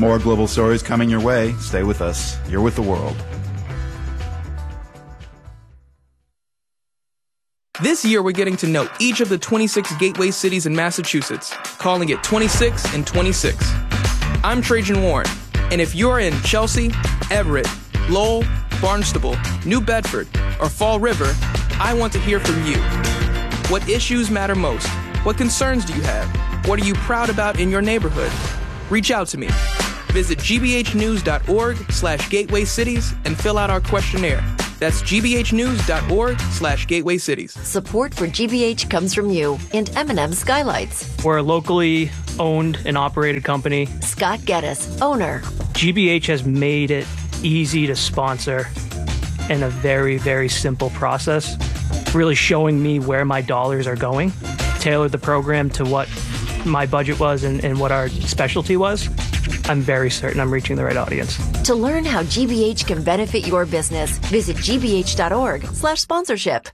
More global stories coming your way. Stay with us. You're with the world. This year, we're getting to know each of the 26 gateway cities in Massachusetts, calling it 26 and 26. I'm Trajan Warren, and if you're in Chelsea, Everett, Lowell, Barnstable, New Bedford, or Fall River, I want to hear from you. What issues matter most? What concerns do you have? What are you proud about in your neighborhood? Reach out to me. Visit gbhnews.org/gateway cities and fill out our questionnaire. That's gbhnews.org/gateway cities. Support for GBH comes from you and M&M Skylights. We're a locally owned and operated company. Scott Geddes, owner. GBH has made it easy to sponsor in a very, very simple process, really showing me where my dollars are going, tailored the program to what my budget was and what our specialty was. I'm very certain I'm reaching the right audience. To learn how GBH can benefit your business, visit gbh.org/sponsorship.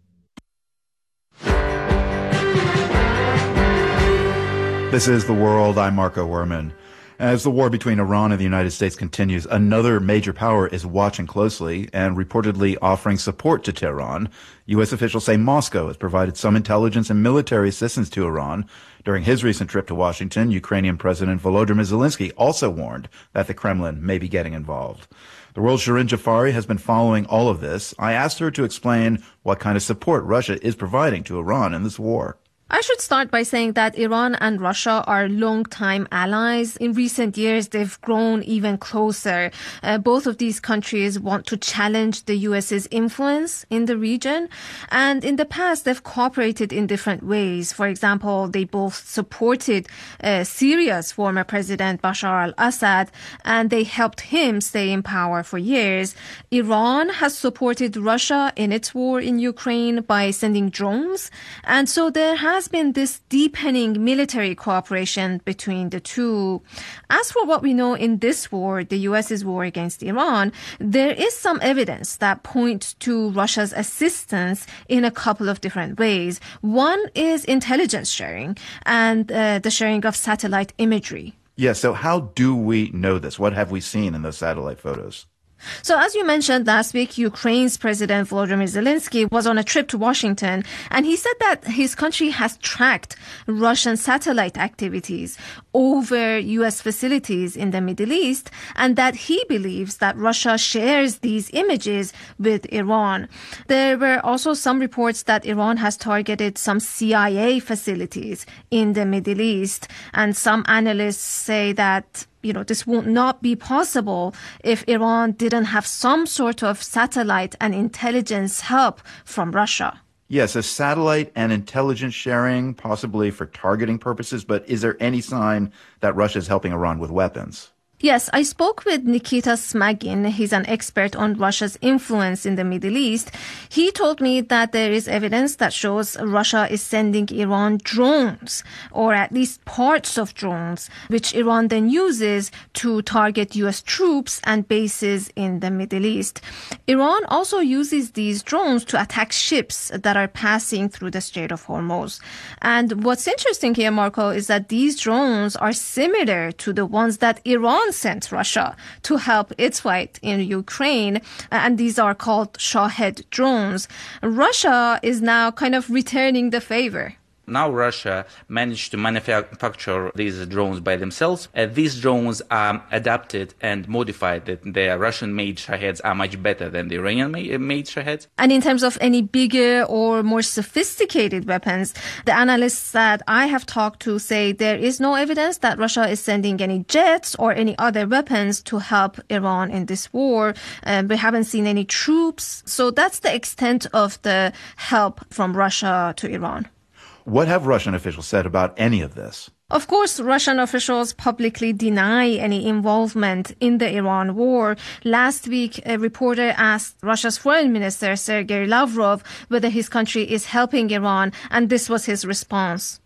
This is The World. I'm Marco Werman. As the war between Iran and the United States continues, another major power is watching closely and reportedly offering support to Tehran. U.S. officials say Moscow has provided some intelligence and military assistance to Iran. During his recent trip to Washington, Ukrainian President Volodymyr Zelensky also warned that the Kremlin may be getting involved. The world's Shirin Jafari has been following all of this. I asked her to explain what kind of support Russia is providing to Iran in this war. I should start by saying that Iran and Russia are longtime allies. In recent years, they've grown even closer. Both of these countries want to challenge the U.S.'s influence in the region. And in the past, they've cooperated in different ways. For example, they both supported Syria's former president, Bashar al-Assad, and they helped him stay in power for years. Iran has supported Russia in its war in Ukraine by sending drones. And so there has been this deepening military cooperation between the two. As for what we know in this war, the U.S.'s war against Iran, there is some evidence that points to Russia's assistance in a couple of different ways. One is intelligence sharing and the sharing of satellite imagery. Yeah, so how do we know this? What have we seen in those satellite photos? So as you mentioned last week, Ukraine's President Volodymyr Zelensky was on a trip to Washington, and he said that his country has tracked Russian satellite activities over U.S. facilities in the Middle East, and that he believes that Russia shares these images with Iran. There were also some reports that Iran has targeted some CIA facilities in the Middle East, and some analysts say that this would not be possible if Iran didn't have some sort of satellite and intelligence help from Russia. Yes, a satellite and intelligence sharing, possibly for targeting purposes, but is there any sign that Russia is helping Iran with weapons? Yes, I spoke with Nikita Smagin. He's an expert on Russia's influence in the Middle East. He told me that there is evidence that shows Russia is sending Iran drones, or at least parts of drones, which Iran then uses to target U.S. troops and bases in the Middle East. Iran also uses these drones to attack ships that are passing through the Strait of Hormuz. And what's interesting here, Marco, is that these drones are similar to the ones that Iran sent Russia to help its fight in Ukraine, and these are called Shahed drones. Russia is now kind of returning the favor. Now Russia managed to manufacture these drones by themselves. These drones are adapted and modified. The Russian-made Shaheds are much better than the Iranian-made Shaheds. And in terms of any bigger or more sophisticated weapons, the analysts that I have talked to say there is no evidence that Russia is sending any jets or any other weapons to help Iran in this war. We haven't seen any troops. So that's the extent of the help from Russia to Iran. What have Russian officials said about any of this? Of course, Russian officials publicly deny any involvement in the Iran war. Last week, a reporter asked Russia's foreign minister, Sergei Lavrov, whether his country is helping Iran, and this was his response.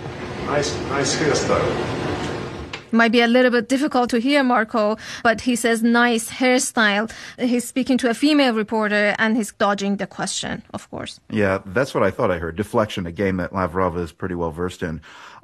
Nice hairstyle. Might be a little bit difficult to hear, Marco, but he says nice hairstyle. He's speaking to a female reporter and he's dodging the question, of course. Yeah, that's what I thought I heard. Deflection, a game that Lavrov is pretty well versed in.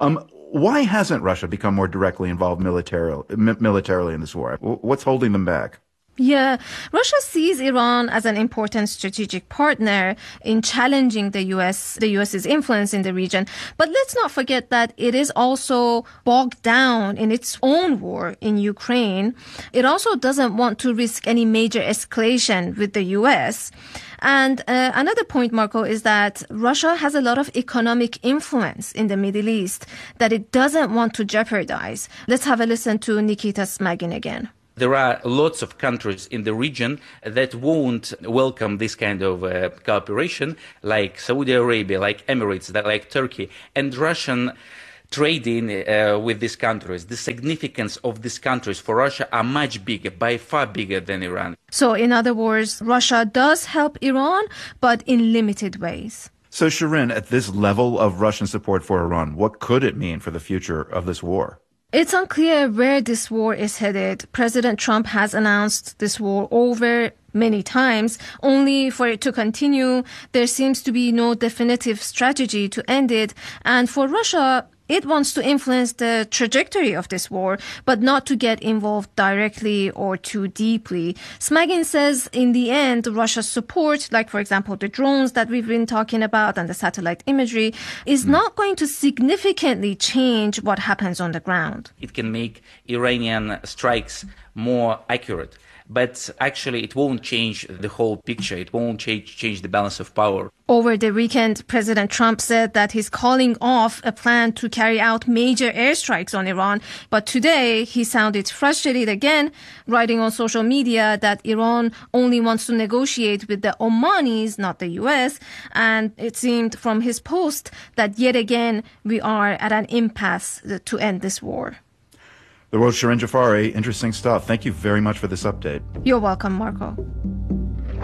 Why hasn't Russia become more directly involved militarily in this war? What's holding them back? Yeah, Russia sees Iran as an important strategic partner in challenging the US's influence in the region. But let's not forget that it is also bogged down in its own war in Ukraine. It also doesn't want to risk any major escalation with the US. And another point, Marco, is that Russia has a lot of economic influence in the Middle East that it doesn't want to jeopardize. Let's have a listen to Nikita Smagin again. There are lots of countries in the region that won't welcome this kind of cooperation, like Saudi Arabia, like Emirates, like Turkey, and Russian trading with these countries. The significance of these countries for Russia are much bigger, by far bigger than Iran. So, in other words, Russia does help Iran, but in limited ways. So, Shirin, at this level of Russian support for Iran, what could it mean for the future of this war? It's unclear where this war is headed. President Trump has announced this war over many times, only for it to continue. There seems to be no definitive strategy to end it. And for Russia, it wants to influence the trajectory of this war, but not to get involved directly or too deeply. Smagin says in the end, Russia's support, like, for example, the drones that we've been talking about and the satellite imagery, is not going to significantly change what happens on the ground. It can make Iranian strikes more accurate. But actually, it won't change the whole picture. It won't change the balance of power. Over the weekend, President Trump said that he's calling off a plan to carry out major airstrikes on Iran. But today, he sounded frustrated again, writing on social media that Iran only wants to negotiate with the Omanis, not the U.S. And it seemed from his post that yet again, we are at an impasse to end this war. The world's Shirin Jafari. Interesting stuff. Thank you very much for this update. You're welcome, Marco.